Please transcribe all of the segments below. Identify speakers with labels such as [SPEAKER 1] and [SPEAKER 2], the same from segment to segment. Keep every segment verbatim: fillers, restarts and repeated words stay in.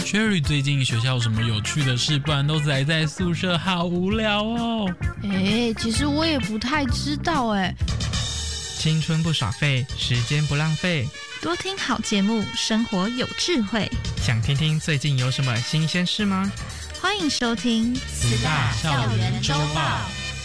[SPEAKER 1] Sherry 最近学校有什么有趣的事？不然都宅在宿舍，好无聊哦。
[SPEAKER 2] 哎，其实我也不太知道哎。
[SPEAKER 3] 青春不耍废，时间不浪费，
[SPEAKER 4] 多听好节目，生活有智慧。
[SPEAKER 3] 想听听最近有什么新鲜事吗？
[SPEAKER 4] 欢迎收听
[SPEAKER 1] 慈大校园周报。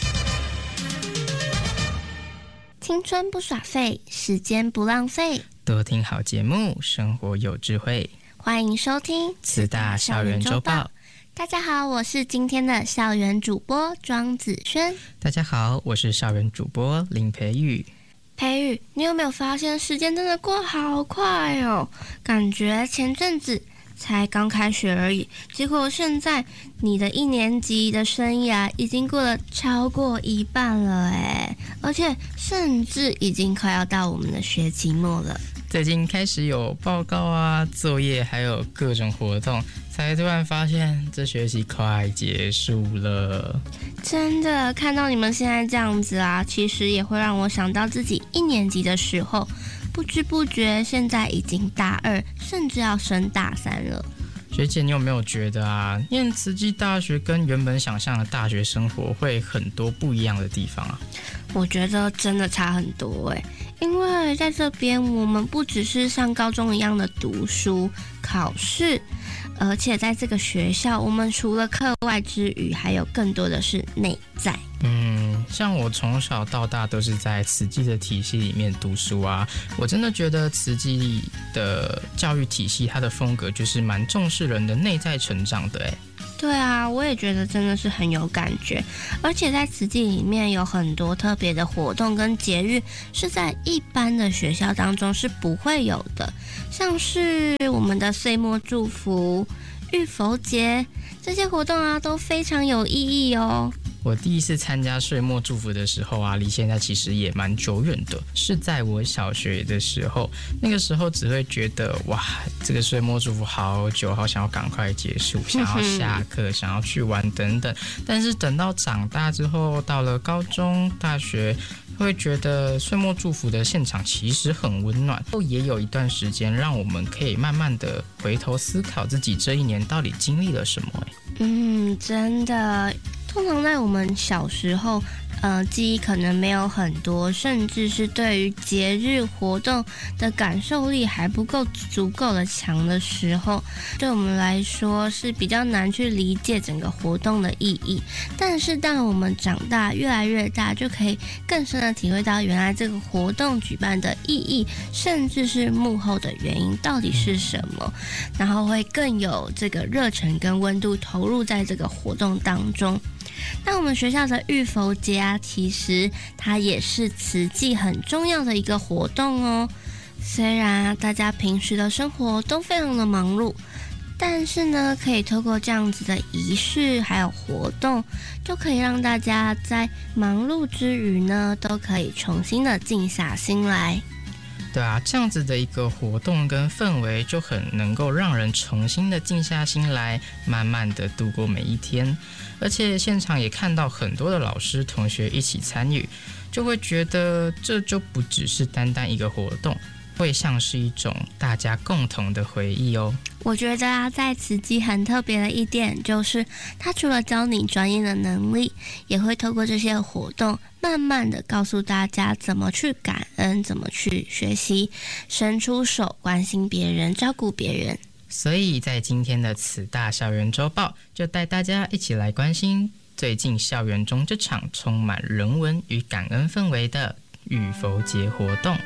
[SPEAKER 5] 青春不耍废，时间不浪费，
[SPEAKER 3] 多听好节目，生活有智慧。
[SPEAKER 5] 欢迎收听
[SPEAKER 3] 慈大校园周报。
[SPEAKER 5] 大家好，我是今天的校园主播庄子轩。
[SPEAKER 3] 大家好，我是校园主播林培宇。
[SPEAKER 5] 培宇，你有没有发现时间真的过好快哦？感觉前阵子才刚开学而已，结果现在你的一年级的生涯已经过了超过一半了哎，而且甚至已经快要到我们的学期末了。
[SPEAKER 3] 最近开始有报告啊、作业，还有各种活动，才突然发现这学期快结束了。
[SPEAKER 5] 真的，看到你们现在这样子啊，其实也会让我想到自己一年级的时候，不知不觉现在已经大二，甚至要升大三了。
[SPEAKER 3] 学姐，你有没有觉得啊，念慈济大学跟原本想象的大学生活会很多不一样的地方啊？
[SPEAKER 5] 我觉得真的差很多哎，因为在这边我们不只是像高中一样的读书考试，而且在这个学校，我们除了课外之余，还有更多的是内在。
[SPEAKER 3] 嗯，像我从小到大都是在慈济的体系里面读书啊，我真的觉得慈济的教育体系它的风格就是蛮重视人的内在成长的哎。
[SPEAKER 5] 对啊，我也觉得真的是很有感觉，而且在慈济里面有很多特别的活动跟节日，是在一般的学校当中是不会有的，像是我们的岁末祝福、浴佛节这些活动啊，都非常有意义哦。
[SPEAKER 3] 我第一次参加岁末祝福的时候啊，离现在其实也蛮久远的，是在我小学的时候。那个时候只会觉得哇，这个岁末祝福好久，好想要赶快结束，想要下课，想要去玩等等。但是等到长大之后，到了高中、大学，会觉得岁末祝福的现场其实很温暖，也有一段时间让我们可以慢慢的回头思考自己这一年到底经历了什么。
[SPEAKER 5] 嗯，真的。通常在我们小时候，呃，记忆可能没有很多，甚至是对于节日活动的感受力还不够足够的强的时候，对我们来说是比较难去理解整个活动的意义。但是当我们长大越来越大，就可以更深的体会到原来这个活动举办的意义，甚至是幕后的原因到底是什么，然后会更有这个热忱跟温度投入在这个活动当中。那我们学校的浴佛节啊，其实它也是慈济很重要的一个活动哦。虽然、啊、大家平时的生活都非常的忙碌，但是呢，可以透过这样子的仪式还有活动，就可以让大家在忙碌之余呢，都可以重新的静下心来。
[SPEAKER 3] 对啊，这样子的一个活动跟氛围就很能够让人重新的静下心来，慢慢的度过每一天。而且现场也看到很多的老师同学一起参与，就会觉得这就不只是单单一个活动，会像是一种大家共同的回忆哦。
[SPEAKER 5] 我觉得啊，在慈济很特别的一点就是，它除了教你专业的能力，也会透过这些活动，慢慢的告诉大家怎么去感恩，怎么去学习，伸出手关心别人，照顾别人。
[SPEAKER 3] 所以在今天的慈大校园周报，就带大家一起来关心最近校园中这场充满人文与感恩氛围的浴佛节活动。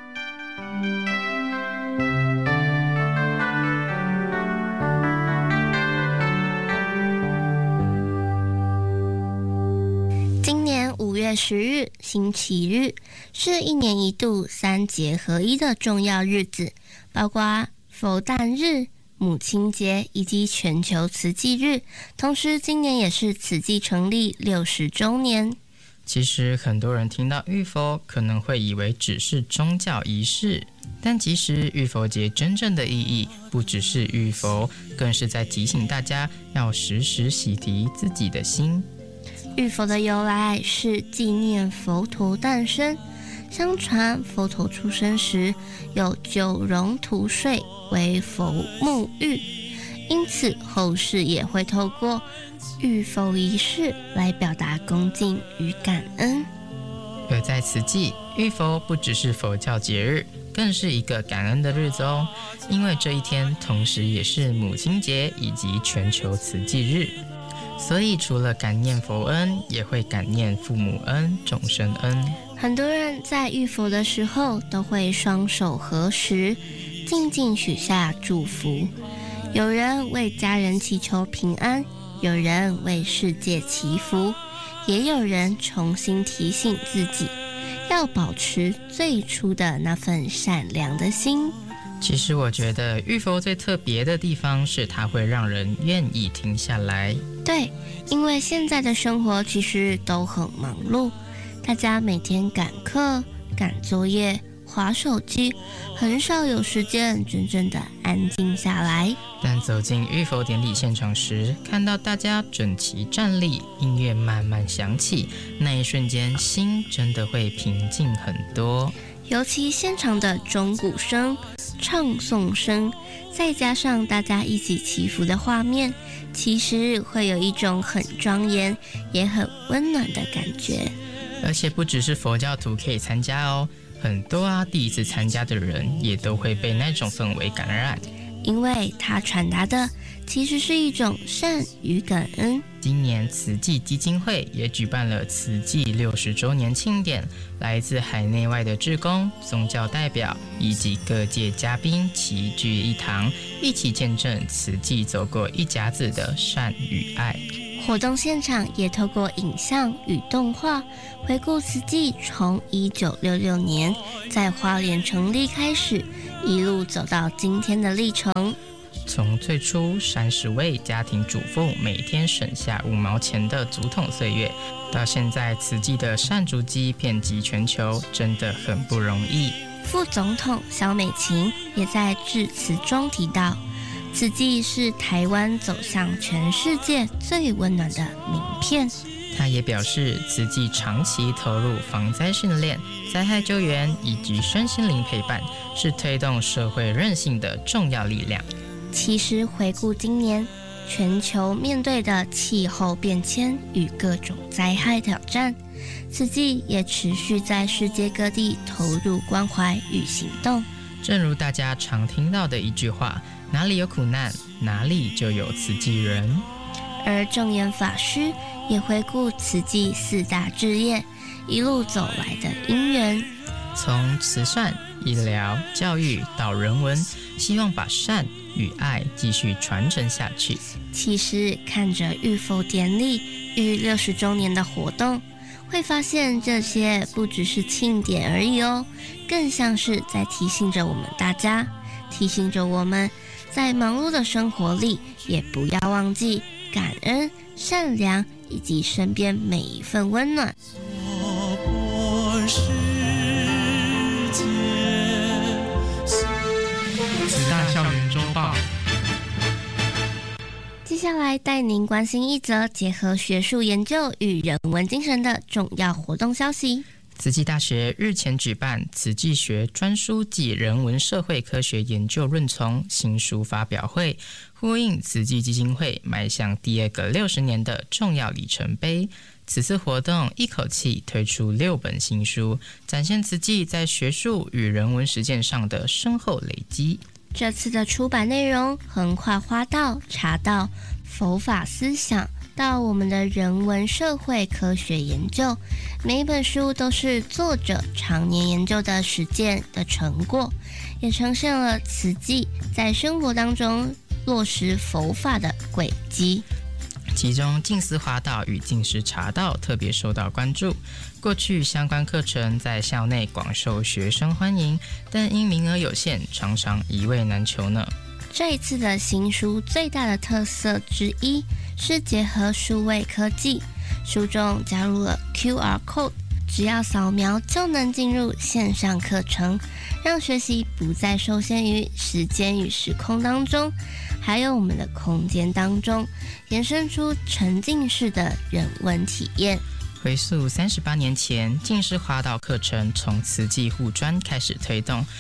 [SPEAKER 5] 今年五月十日星期日是一年一度三节合一的重要日子，包括佛诞日、母亲节以及全球慈济日，同时今年也是慈济成立六十周年。
[SPEAKER 3] 其实很多人听到浴佛可能会以为只是宗教仪式，但其实浴佛节真正的意义不只是浴佛，更是在提醒大家要时时洗涤自己的心。
[SPEAKER 5] 浴佛的由来是纪念佛陀诞生，相传佛陀出生时有九龙吐水为佛沐浴， 因此后世也会透过浴佛仪式来表达恭敬与感恩。
[SPEAKER 3] 而在此际，浴佛不只是佛教节日，更是一个感恩的日子哦，因为这一天同时也是母亲节以及全球慈济日，所以除了感念佛恩，也会感念父母恩、众生恩。
[SPEAKER 5] 很多人在浴佛的时候都会双手合十，静静许下祝福。有人为家人祈求平安，有人为世界祈福，也有人重新提醒自己要保持最初的那份善良的心。
[SPEAKER 3] 其实我觉得浴佛最特别的地方是它会让人愿意停下来。
[SPEAKER 5] 对，因为现在的生活其实都很忙碌，大家每天赶课、赶作业、滑手机，很少有时间真正的安静下来。
[SPEAKER 3] 但走进浴佛典礼现场时，看到大家整齐站立，音乐慢慢响起，那一瞬间心真的会平静很多。
[SPEAKER 5] 尤其现场的钟鼓声、唱诵声，再加上大家一起祈福的画面，其实会有一种很庄严也很温暖的感觉。
[SPEAKER 3] 而且不只是佛教徒可以参加哦，很多啊第一次参加的人也都会被那种氛围感染，
[SPEAKER 5] 因为它传达的其实是一种善与感恩。
[SPEAKER 3] 今年慈济基金会也举办了慈济六十周年庆典，来自海内外的志工、宗教代表以及各界嘉宾齐聚一堂，一起见证慈济走过一甲子的善与爱。
[SPEAKER 5] 活动现场也透过影像与动画回顾慈济从一九六六年在花莲成立开始，一路走到今天的历程。
[SPEAKER 3] 从最初三十位家庭主妇每天省下五毛钱的竹筒岁月，到现在慈济的善竹机遍及全球，真的很不容易。
[SPEAKER 5] 副总统萧美琴也在致辞中提到，慈济是台湾走向全世界最温暖的名片。
[SPEAKER 3] 他也表示，慈济长期投入防灾训练、灾害救援以及身心灵陪伴，是推动社会韧性的重要力量。
[SPEAKER 5] 其实回顾今年，全球面对的气候变迁与各种灾害挑战，慈济也持续在世界各地投入关怀与行动。
[SPEAKER 3] 正如大家常听到的一句话，哪里有苦难，哪里就有慈济人。
[SPEAKER 5] 而正言法师也回顾慈济四大志业一路走来的因缘，
[SPEAKER 3] 从慈善、医疗、教育到人文，希望把善与爱继续传承下去。
[SPEAKER 5] 其实看着浴佛典礼逾六十周年的活动，会发现这些不只是庆典而已哦，更像是在提醒着我们大家，提醒着我们在忙碌的生活里，也不要忘记感恩、善良以及身边每一份温暖。
[SPEAKER 1] 慈大校园周报。
[SPEAKER 5] 接下来带您关心一则结合学术研究与人文精神的重要活动消息。
[SPEAKER 3] 慈济大学日前举办慈济学专书暨人文社会科学研究论丛新书发表会，呼应慈济基金会迈向第二个六十年的重要里程碑。此次活动一口气推出六本新书，展现慈济在学术与人文实践上的深厚累积。
[SPEAKER 5] 这次的出版内容横跨花道、茶道、佛法思想到我们的人文社会科学研究，每一本书都是作者常年研究的实践的成果，也呈现了慈济在生活当中落实佛法的轨迹。
[SPEAKER 3] 其中净思华道与净思茶道特别受到关注，过去相关课程在校内广受学生欢迎，但因名额有限，常常一位难求呢。
[SPEAKER 5] 这一次的新书最大的特色之一是结合数位科技，书中加入了 Q R code， 只要扫描就能进入线上课程，让学习不再受限于时间与时空当中，还有我们的空间当中，延伸出沉浸式的人文体验。
[SPEAKER 3] 回溯三十八年前，净思华道课程从慈济护专开始推动，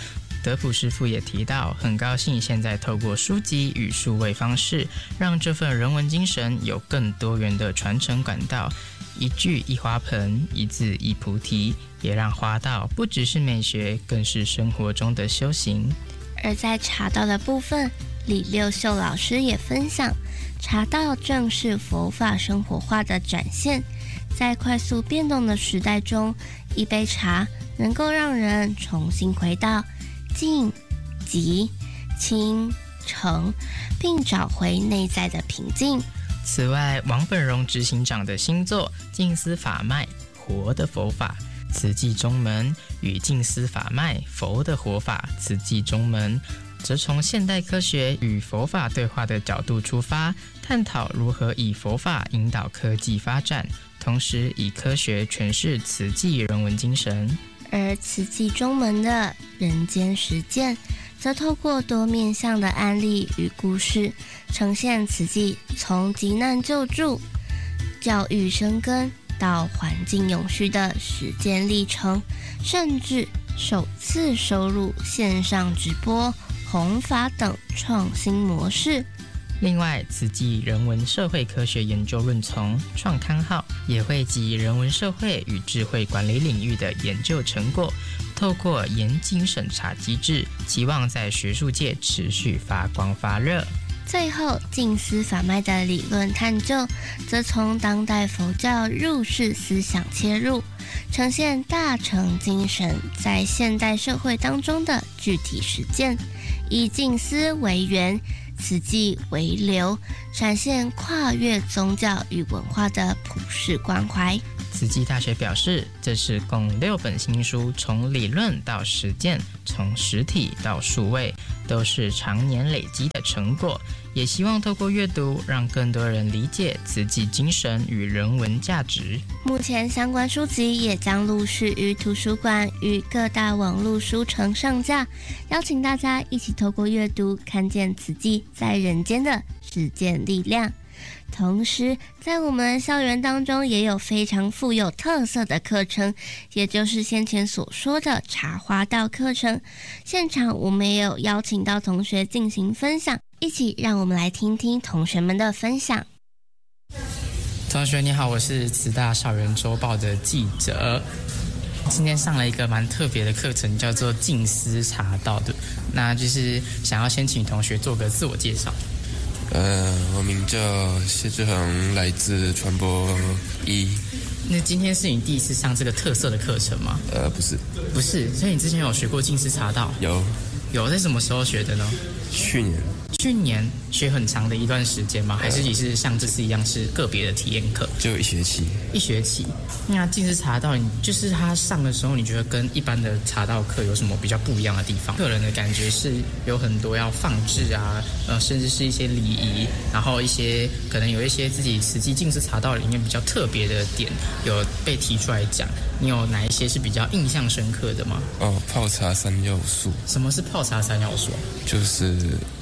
[SPEAKER 3] 德普师傅也提到，很高兴现在透过书籍与数位方式，让这份人文精神有更多元的传承管道。一句一花盆，一字一菩提，也让花道不只是美学，更是生活中的修行。
[SPEAKER 5] 而在茶道的部分，李六秀老师也分享，茶道正是佛法生活化的展现。在快速变动的时代中，一杯茶能够让人重新回到静、寂、清、澄，并找回内在的平静。
[SPEAKER 3] 此外，王本荣执行长的新作《静思法脉：活的佛法》，慈济中门与静思法脉佛的活法，慈济中门则从现代科学与佛法对话的角度出发，探讨如何以佛法引导科技发展，同时以科学诠释慈济人文精神。
[SPEAKER 5] 而慈济中门的人间实践，则透过多面向的案例与故事，呈现慈济从急难救助、教育生根到环境永续的实践历程，甚至首次收入线上直播、弘法等创新模式。
[SPEAKER 3] 另外，慈济人文社会科学研究论丛创刊号也会集人文社会与智慧管理领域的研究成果，透过严谨审查机制，期望在学术界持续发光发热。
[SPEAKER 5] 最后，静思法脉的理论探究，则从当代佛教入世思想切入，呈现大乘精神在现代社会当中的具体实践，以静思为源，慈济为流，展现跨越宗教与文化的普世关怀。
[SPEAKER 3] 慈济大学表示，这是共六本新书，从理论到实践，从实体到数位，都是常年累积的成果。也希望透过阅读，让更多人理解慈济精神与人文价值。
[SPEAKER 5] 目前相关书籍也将陆续于图书馆与各大网络书城上架，邀请大家一起透过阅读，看见慈济在人间的实践力量。同时，在我们校园当中也有非常富有特色的课程，也就是先前所说的茶花道课程。现场我们也有邀请到同学进行分享，一起让我们来听听同学们的分享。
[SPEAKER 3] 同学你好，我是慈大校园周报的记者。今天上了一个蛮特别的课程，叫做静思茶道的。那就是想要先请同学做个自我介绍。
[SPEAKER 6] 呃，我名叫谢志恒，来自传播一。
[SPEAKER 3] 那今天是你第一次上这个特色的课程吗？
[SPEAKER 6] 呃，不是，
[SPEAKER 3] 不是，所以你之前有学过静思茶道？
[SPEAKER 6] 有，
[SPEAKER 3] 有，在什么时候学的呢？
[SPEAKER 6] 去年。
[SPEAKER 3] 去年学很长的一段时间吗？还是你是像这次一样是个别的体验课？
[SPEAKER 6] 就一学期。一
[SPEAKER 3] 学期。那静思茶道，你就是他上的时候，你觉得跟一般的茶道课有什么比较不一样的地方？个人的感觉是有很多要放置啊，呃，甚至是一些礼仪，然后一些可能有一些自己实际静思茶道里面比较特别的点有被提出来讲。你有哪一些是比较印象深刻的吗？
[SPEAKER 6] 哦，泡茶三要素。
[SPEAKER 3] 什么是泡茶三要素？
[SPEAKER 6] 就是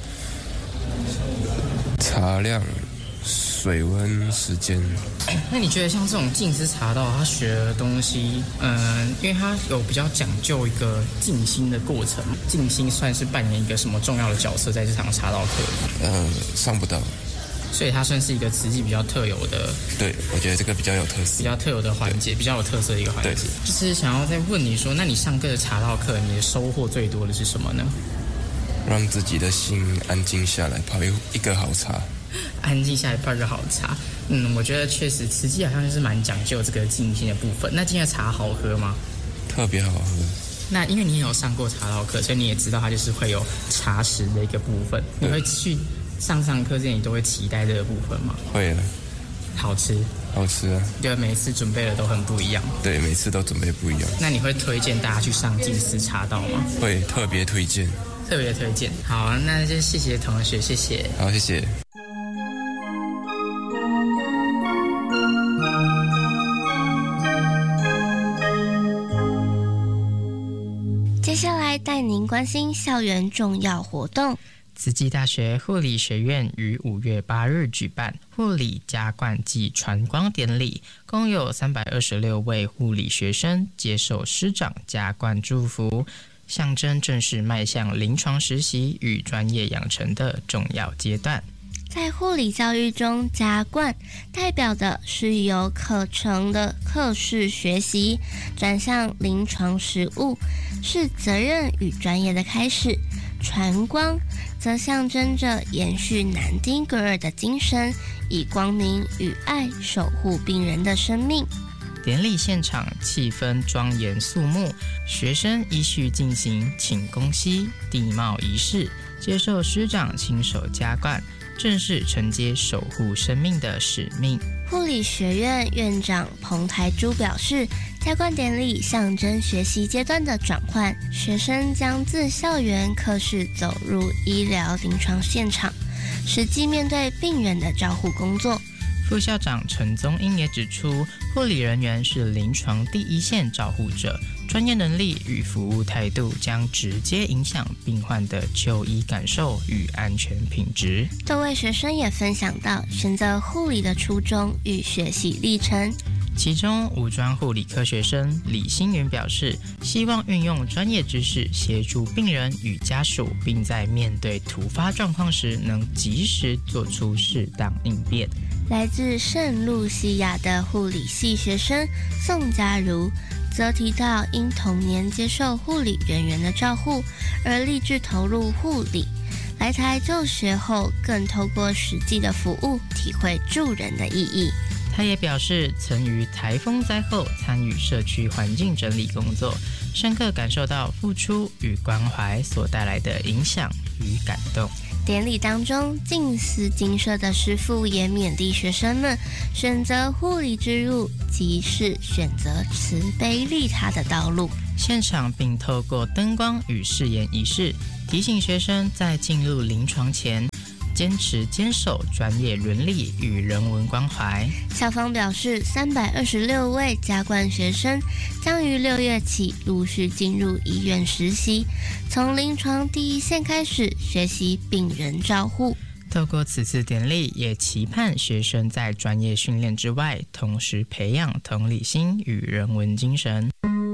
[SPEAKER 6] 茶量、水温、时间。
[SPEAKER 3] 那你觉得像这种静思茶道，他学的东西，嗯，因为他有比较讲究一个静心的过程，静心算是扮演一个什么重要的角色在这堂茶道课里？
[SPEAKER 6] 呃，上不到。
[SPEAKER 3] 所以它算是一个慈济比较特有的，
[SPEAKER 6] 对，我觉得这个比较有特色，
[SPEAKER 3] 比较特有的环节，比较有特色的一个环节。就是想要再问你说，那你上课的茶道课，你的收获最多的是什么呢？
[SPEAKER 6] 让自己的心安静下来，泡一一个好茶。
[SPEAKER 3] 安静下来泡一个好茶，嗯，我觉得确实慈济好像是蛮讲究这个静心的部分。那今天的茶好喝吗？
[SPEAKER 6] 特别好喝。
[SPEAKER 3] 那因为你也有上过茶道课，所以你也知道它就是会有茶食的一个部分。你会去上上课之前，你都会期待这个部分吗？
[SPEAKER 6] 会啊。
[SPEAKER 3] 好吃？
[SPEAKER 6] 好吃啊。
[SPEAKER 3] 对，每次准备的都很不一样。
[SPEAKER 6] 对，每次都准备不一样。
[SPEAKER 3] 那你会推荐大家去上静思茶道吗？
[SPEAKER 6] 会，特别推荐。
[SPEAKER 3] 特别推荐。好，那就谢谢同学，谢谢。
[SPEAKER 6] 好，谢谢。
[SPEAKER 5] 接下来带您关心校园重要活动。
[SPEAKER 3] 慈济大学护理学院于五月八日举办护理加冠暨传光典礼，共有三百二十六位护理学生接受师长加冠祝福。 象征正式迈向临床实习与专业养成的重要阶段。
[SPEAKER 5] 在护理教育中，加冠代表的是由课程的课室学习转向临床实务，是责任与专业的开始。传光则象征着延续南丁格尔的精神，以光明与爱守护病人的生命。
[SPEAKER 3] 典礼现场气氛庄严肃穆，学生依序进行请公西、地帽仪式，接受师长亲手加冠，正式承接守护生命的使命。
[SPEAKER 5] 护理学院院长彭台珠表示，加冠典礼象征学习阶段的转换，学生将自校园课室走入医疗临床现场，实际面对病人的照护工作。
[SPEAKER 3] 副校长陈宗英也指出，护理人员是临床第一线照护者，专业能力与服务态度将直接影响病患的就医感受与安全品质。
[SPEAKER 5] 多位学生也分享到选择护理的初衷与学习历程。
[SPEAKER 3] 其中，五专护理科学生李星云表示，希望运用专业知识协助病人与家属，并在面对突发状况时能及时做出适当应变。
[SPEAKER 5] 来自圣露西亚的护理系学生宋佳如则提到，因童年接受护理人员的照护而立志投入护理，来台就学后更透过实际的服务体会助人的意义。
[SPEAKER 3] 他也表示，曾于台风灾后参与社区环境整理工作，深刻感受到付出与关怀所带来的影响与感动。
[SPEAKER 5] 典礼当中，静思精舍的师父也勉励学生们选择护理之路，即是选择慈悲利他的道路。
[SPEAKER 3] 现场并透过灯光与誓言仪式，提醒学生在进入临床前，坚持坚守专业伦理与人文关怀。
[SPEAKER 5] 校方表示，三百二十六位加冠学生将于六月起陆续进入医院实习，从临床第一线开始学习病人照护。
[SPEAKER 3] 透过此次典礼，也期盼学生在专业训练之外，同时培养同理心与人文精神。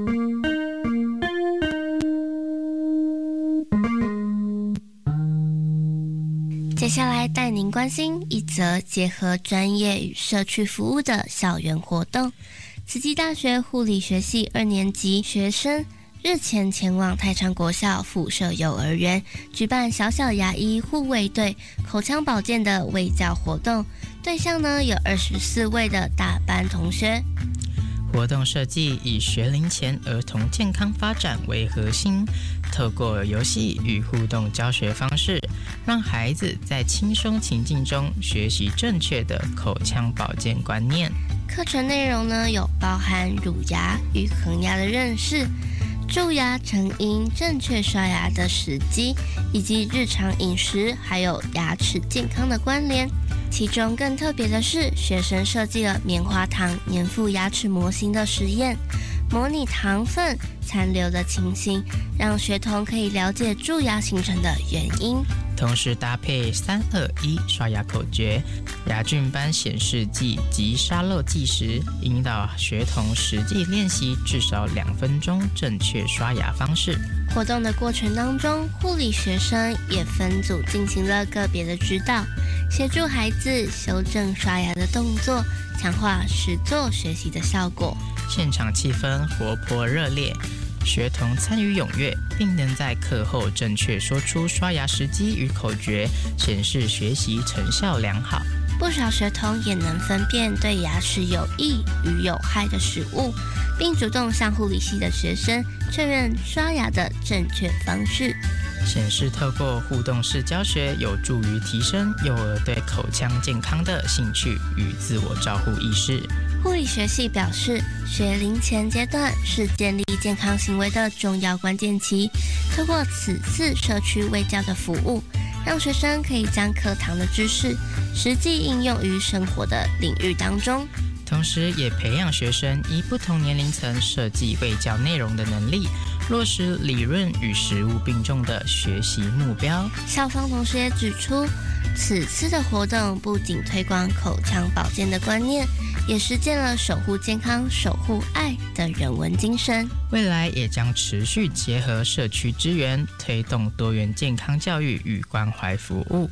[SPEAKER 5] 接下来带您关心一则结合专业与社区服务的校园活动。慈济大学护理学系二年级学生日前前往太昌国小附设幼儿园举办小小牙医护卫队口腔保健的卫教活动，对象呢有二十四位的大班同学。
[SPEAKER 3] 活动设计以学龄前儿童健康发展为核心，透过游戏与互动教学方式，让孩子在轻松情境中学习正确的口腔保健观念。
[SPEAKER 5] 课程内容呢有包含乳牙与恒牙的认识、蛀牙成因、正确刷牙的时机，以及日常饮食还有牙齿健康的关联。其中更特别的是，学生设计了棉花糖粘附牙齿模型的实验，模拟糖分残留的情形，让学童可以了解蛀牙形成的原因。
[SPEAKER 3] 同时搭配三二一刷牙口诀、牙菌斑显示剂及沙漏计时，引导学童实际练习至少两分钟正确刷牙方式。
[SPEAKER 5] 活动的过程当中，护理学生也分组进行了个别的指导，协助孩子修正刷牙的动作，强化实作学习的效果。
[SPEAKER 3] 现场气氛活泼热烈，学童参与踊跃，并能在课后正确说出刷牙时机与口诀，显示学习成效良好。
[SPEAKER 5] 不少学童也能分辨对牙齿有益与有害的食物，并主动向护理系的学生确认刷牙的正确方式。
[SPEAKER 3] 显示透过互动式教学，有助于提升幼儿对口腔健康的兴趣与自我照护意识。
[SPEAKER 5] 护理学系表示，学龄前阶段是建立健康行为的重要关键期。透过此次社区卫教的服务，让学生可以将课堂的知识实际应用于生活的领域当中，
[SPEAKER 3] 同时也培养学生依不同年龄层设计卫教内容的能力，落实理论与实务并重的学习目标。
[SPEAKER 5] 校方同时也指出，此次的活动不仅推广口腔保健的观念， 也实践了守护健康、守护爱的人文精神。
[SPEAKER 3] 未来也将持续结合社区资源，推动多元健康教育与关怀服务。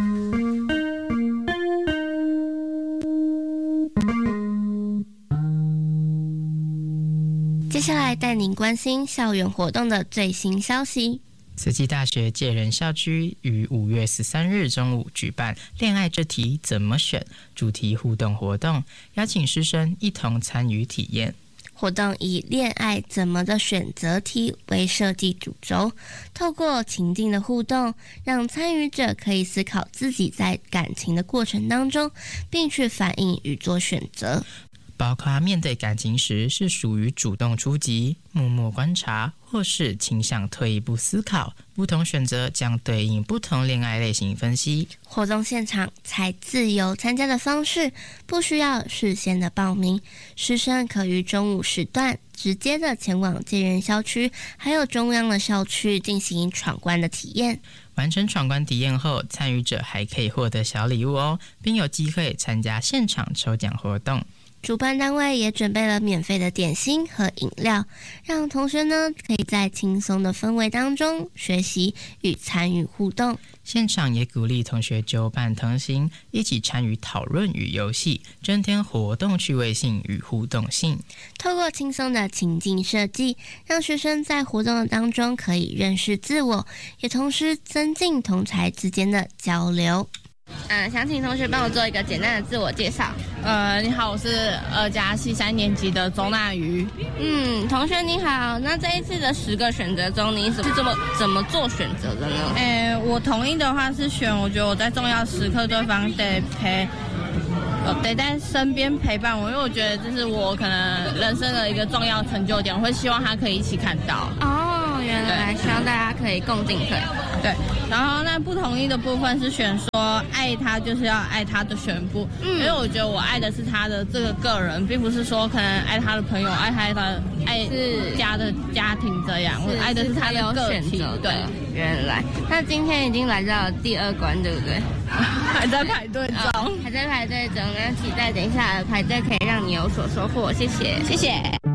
[SPEAKER 5] 接下来带您关心校园活动的最新消息。
[SPEAKER 3] 慈济大学介仁校区于五月十三日中午举办恋爱这题怎么选主题互动活动，邀请师生一同参与体验。
[SPEAKER 5] 活动以恋爱怎么的选择题为设计主轴，透过情境的互动，让参与者可以思考自己在感情的过程当中，并去反应与做选择。
[SPEAKER 3] 包括面对感情时是属于主动出击、默默观察，或是倾向退一步思考，不同选择将对应不同恋爱类型分析。
[SPEAKER 5] 活动现场采自由参加的方式，不需要事先的报名，师生可于中午时段直接的前往介仁校区还有中央的校区进行闯关的体验。
[SPEAKER 3] 完成闯关体验后，参与者还可以获得小礼物哦，并有机会参加现场抽奖活动。
[SPEAKER 5] 主办单位也准备了免费的点心和饮料，让同学呢可以在轻松的氛围当中学习与参与互动。
[SPEAKER 3] 现场也鼓励同学揪伴同行，一起参与讨论与游戏，增添活动趣味性与互动性。
[SPEAKER 5] 透过轻松的情境设计，让学生在活动当中可以认识自我，也同时增进同侪之间的交流。嗯，想请同学帮我做一个简单的自我介绍。
[SPEAKER 7] 呃，你好，我是二加系三年级的周娜瑜。
[SPEAKER 5] 嗯，同学你好，那这一次的十个选择中，你是怎么怎么做选择的呢？
[SPEAKER 7] 诶，我同意的话是选，我觉得我在重要时刻对方得陪，呃，得在身边陪伴我，因为我觉得这是我可能人生的一个重要成就点，我会希望他可以一起看到。
[SPEAKER 5] 哦，原来希望大家可以共进退。
[SPEAKER 7] 对，然后那不同意的部分是选说爱他就是要爱他的全部，嗯，因为我觉得我爱的是他的这个个人，并不是说可能爱他的朋友，爱他的爱家的家庭这样，我爱的是他的个体。对，
[SPEAKER 5] 原来那今天已经来到了第二关，对不对？
[SPEAKER 7] 还在排队中，
[SPEAKER 5] 哦，还在排队中，那期待等一下排队可以让你有所收获，谢谢，
[SPEAKER 7] 谢谢。